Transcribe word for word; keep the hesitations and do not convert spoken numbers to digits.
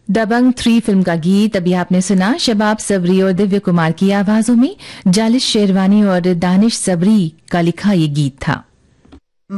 दबंग three film का गीत अभी आपने सुना शबाब सबरी और दिव्य कुमार की आवाजों में। जालिस शेरवानी और दानिश सबरी का लिखा ये गीत था।